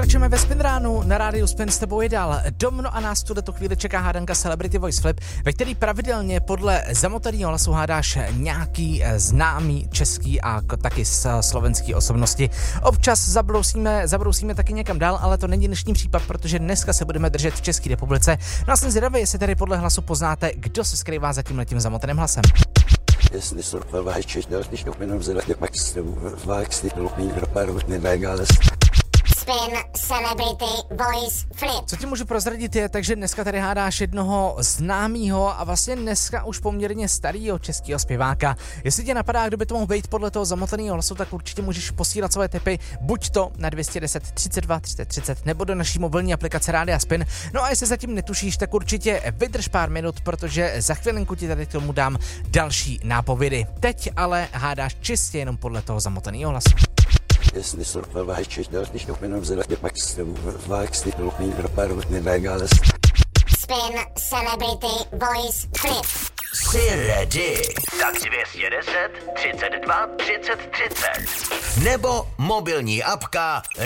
Pokračujeme ve Spin ránu, na rádiu Spin s tebou je dál Domno a nás tuto chvíli čeká hádanka Celebrity Voice Flip, ve který pravidelně podle zamotaného hlasu hádáš nějaký známý český a taky slovenský osobnosti. Občas zabrousíme taky někam dál, ale to není dnešní případ, protože dneska se budeme držet v České republice. No a jsem zvědavý, jestli tady podle hlasu poznáte, kdo se skrývá za tímhletím zamotaným hlasem. Spin Celebrity Voice Flip. Co ti můžu prozradit je, takže dneska tady hádáš jednoho známýho a vlastně dneska už poměrně starýho českého zpěváka. Jestli tě napadá, kdo by to mohl být podle toho zamotaného hlasu, tak určitě můžeš posílat svoje tipy buď to na 210 32 30 30 nebo do naší mobilní aplikace Rádia Spin. No a jestli zatím netušíš, tak určitě vydrž pár minut, protože za chvilinku ti tady k tomu dám další nápovědy. Teď ale hádáš čistě jenom podle toho zamotaného hlasu. Spin Celebrity Voice Flip. Jsi ready? Tak 210 32 30 30 nebo mobilní apka